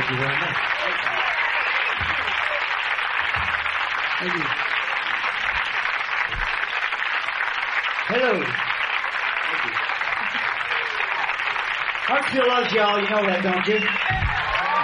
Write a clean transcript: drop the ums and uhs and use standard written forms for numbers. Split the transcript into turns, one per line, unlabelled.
Thank you very much.
Thank you.
Hello. Hartsfield loves y'all, you know that, don't you?